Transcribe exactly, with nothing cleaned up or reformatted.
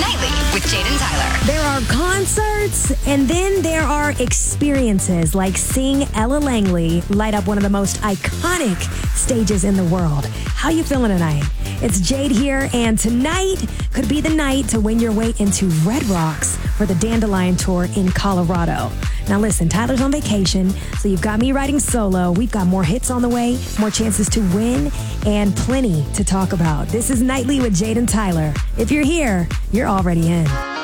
Nightly with Jaden Tyler. There are concerts, and then there are experiences like seeing Ella Langley light up one of the most iconic stages in the world. How you feeling tonight? It's Jade here, and tonight could be the night to win your way into Red Rocks for the Dandelion Tour in Colorado. Now listen, Tyler's on vacation, so you've got me riding solo. We've got more hits on the way, more chances to win, and plenty to talk about. This is Nightly with Jade and Tyler. If you're here, you're already in.